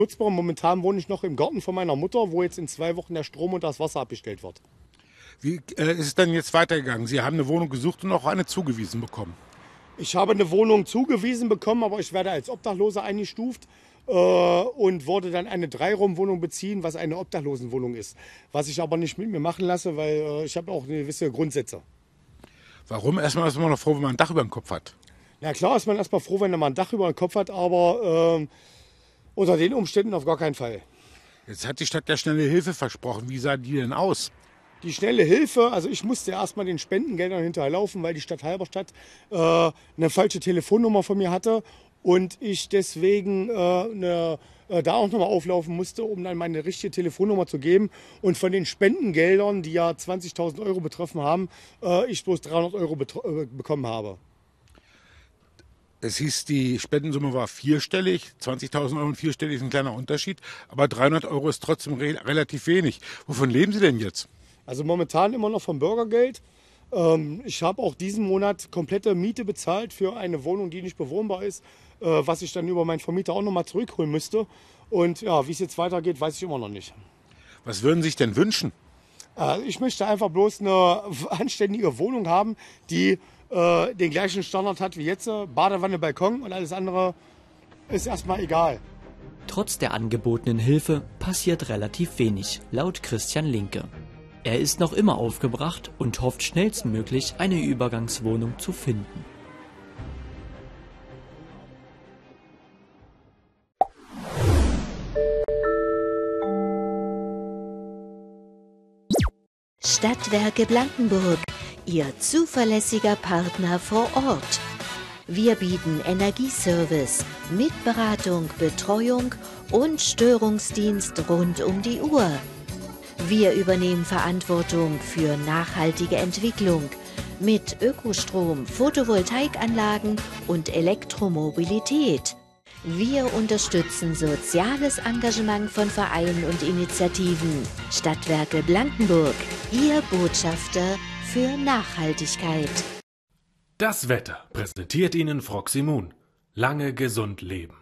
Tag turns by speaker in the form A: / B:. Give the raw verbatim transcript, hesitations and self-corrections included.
A: Nutzbar. Momentan wohne ich noch im Garten von meiner Mutter, wo jetzt in zwei Wochen der Strom und das Wasser abgestellt wird.
B: Wie äh, ist es denn jetzt weitergegangen? Sie haben eine Wohnung gesucht und auch eine zugewiesen bekommen.
A: Ich habe eine Wohnung zugewiesen bekommen, aber ich werde als Obdachloser eingestuft äh, und wurde dann eine Dreiraumwohnung beziehen, was eine Obdachlosenwohnung ist. Was ich aber nicht mit mir machen lasse, weil äh, ich habe auch gewisse Grundsätze.
B: Warum? Erstmal ist man noch froh, wenn man ein Dach über dem Kopf hat.
A: Na klar ist man erstmal froh, wenn man ein Dach über dem Kopf hat, aber äh, unter den Umständen auf gar keinen Fall.
B: Jetzt hat die Stadt ja schnelle Hilfe versprochen. Wie sah die denn aus?
A: Die schnelle Hilfe, also ich musste erstmal den Spendengeldern hinterherlaufen, weil die Stadt Halberstadt äh, eine falsche Telefonnummer von mir hatte und ich deswegen äh, eine, äh, da auch nochmal auflaufen musste, um dann meine richtige Telefonnummer zu geben. Und von den Spendengeldern, die ja zwanzigtausend Euro betroffen haben, äh, ich bloß dreihundert Euro äh, bekommen habe.
B: Es hieß, die Spendensumme war vierstellig, zwanzigtausend Euro und vierstellig ist ein kleiner Unterschied, aber dreihundert Euro ist trotzdem re relativ wenig. Wovon leben Sie denn jetzt?
A: Also momentan immer noch vom Bürgergeld. Ähm, ich habe auch diesen Monat komplette Miete bezahlt für eine Wohnung, die nicht bewohnbar ist, äh, was ich dann über meinen Vermieter auch nochmal zurückholen müsste. Und ja, wie es jetzt weitergeht, weiß ich immer noch nicht.
B: Was würden Sie sich denn wünschen?
A: Äh, ich möchte einfach bloß eine anständige Wohnung haben, die äh, den gleichen Standard hat wie jetzt. Badewanne, Balkon und alles andere ist erstmal egal.
C: Trotz der angebotenen Hilfe passiert relativ wenig, laut Christian Linke. Er ist noch immer aufgebracht und hofft schnellstmöglich eine Übergangswohnung zu finden.
D: Stadtwerke Blankenburg, Ihr zuverlässiger Partner vor Ort. Wir bieten Energieservice mit Beratung, Betreuung und Störungsdienst rund um die Uhr. Wir übernehmen Verantwortung für nachhaltige Entwicklung mit Ökostrom, Photovoltaikanlagen und Elektromobilität. Wir unterstützen soziales Engagement von Vereinen und Initiativen. Stadtwerke Blankenburg, Ihr Botschafter für Nachhaltigkeit.
E: Das Wetter präsentiert Ihnen Froximon. Lange gesund leben.